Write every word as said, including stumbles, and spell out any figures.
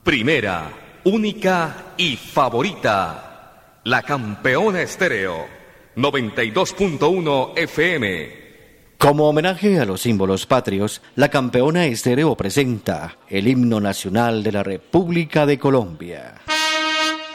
Primera, única y favorita. La Campeona Estéreo, noventa y dos punto uno F M. Como homenaje a los símbolos patrios, la Campeona Estéreo presenta el himno nacional de la República de Colombia.